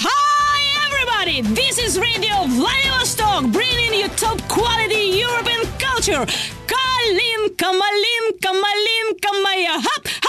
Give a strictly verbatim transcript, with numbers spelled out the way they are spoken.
Hi everybody! This is Radio Vladivostok, bringing you top quality European culture. Kalinka, Malinka, Malinka, Maya. Hop,